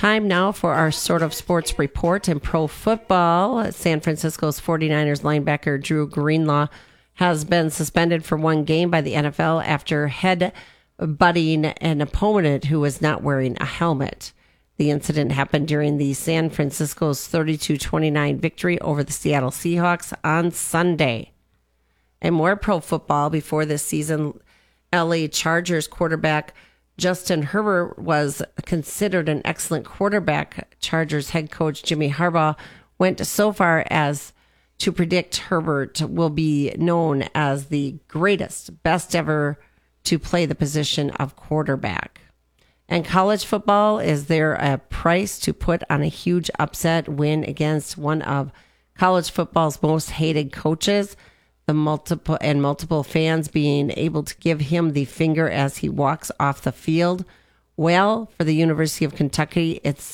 Time now for our sort of sports report in pro football. San Francisco's 49ers linebacker Drew Greenlaw has been suspended for one game by the NFL after head-butting an opponent who was not wearing a helmet. The incident happened during the San Francisco's 32-29 victory over the Seattle Seahawks on Sunday. And more pro football before this season, LA Chargers quarterback Justin Herbert was considered an excellent quarterback. Chargers head coach Jimmy Harbaugh went so far as to predict Herbert will be known as the greatest, best ever to play the position of quarterback. And college football, is there a price to put on a huge upset win against one of college football's most hated coaches? The multiple fans being able to give him the finger as he walks off the field. Well, for the University of Kentucky, it's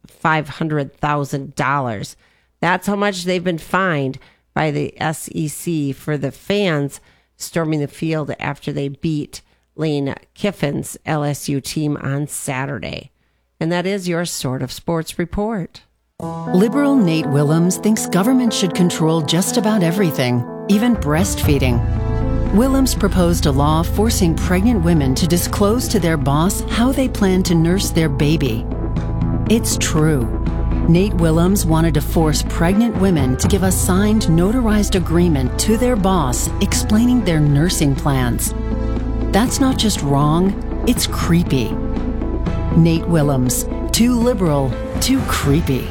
$500,000. That's how much they've been fined by the SEC for the fans storming the field after they beat Lane Kiffin's LSU team on Saturday. And that is your sort of sports report. Liberal Nate Willems thinks government should control just about everything, even breastfeeding. Willems proposed a law forcing pregnant women to disclose to their boss how they plan to nurse their baby. It's true. Nate Willems wanted to force pregnant women to give a signed, notarized agreement to their boss explaining their nursing plans. That's not just wrong, it's creepy. Nate Willems, too liberal, too creepy.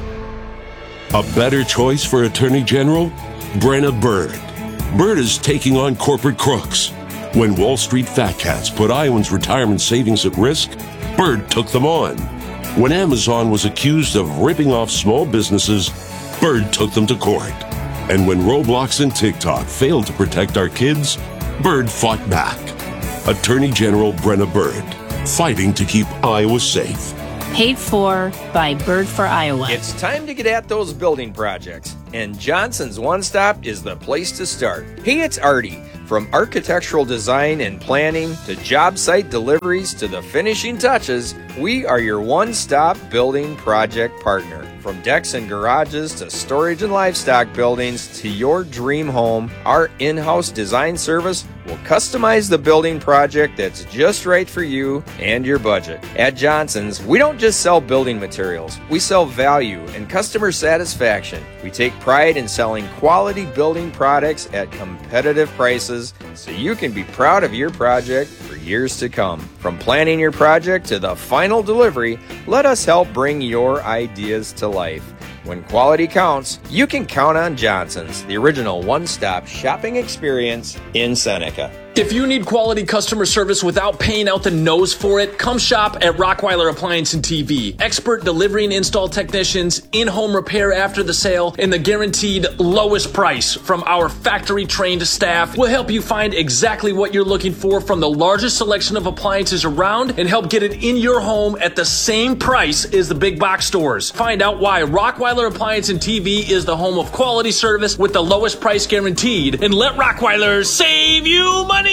A better choice for Attorney General? Brenna Bird. Bird is taking on corporate crooks. When Wall Street fat cats put Iowans' retirement savings at risk, Bird took them on. When Amazon was accused of ripping off small businesses, Bird took them to court. And when Roblox and TikTok failed to protect our kids, Bird fought back. Attorney General Brenna Bird, fighting to keep Iowa safe. Paid for by Bird for Iowa. It's time to get at those building projects, and Johnson's One Stop is the place to start. Hey, it's Artie. From architectural design and planning to job site deliveries to the finishing touches, we are your one-stop building project partner. From decks and garages to storage and livestock buildings to your dream home, our in-house design service will customize the building project that's just right for you and your budget. At Johnson's, we don't just sell building materials. We sell value and customer satisfaction. We take pride in selling quality building products at competitive prices so you can be proud of your project for years to come. From planning your project to the final delivery, let us help bring your ideas to life. When quality counts, you can count on Johnson's, the original one-stop shopping experience in Seneca. If you need quality customer service without paying out the nose for it, come shop at Rockweiler Appliance and TV. Expert delivery and install technicians, in-home repair after the sale, and the guaranteed lowest price from our factory-trained staff will help you find exactly what you're looking for from the largest selection of appliances around and help get it in your home at the same price as the big box stores. Find out why Rockweiler Appliance and TV is the home of quality service with the lowest price guaranteed, and let Rockweiler save you money!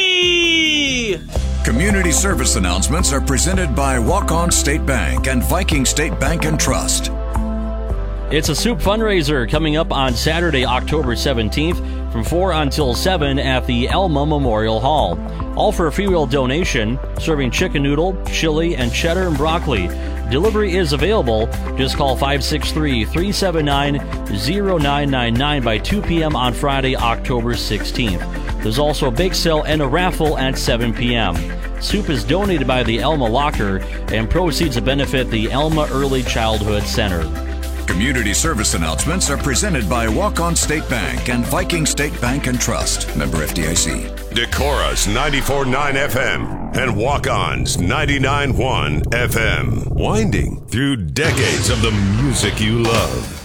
Community service announcements are presented by Walk-On State Bank and Viking State Bank and Trust. It's a soup fundraiser coming up on Saturday, October 17th from 4 until 7 at the Elma Memorial Hall. All for a freewill donation, serving chicken noodle, chili, and cheddar and broccoli. Delivery is available. Just call 563-379-0999 by 2 p.m. on Friday, October 16th. There's also a bake sale and a raffle at 7 p.m. Soup is donated by the Elma Locker, and proceeds to benefit the Elma Early Childhood Center. Community service announcements are presented by Walk-On State Bank and Viking State Bank and Trust. Member FDIC. Decorah's 94.9 FM and Walk-On's 99.1 FM. Winding through decades of the music you love.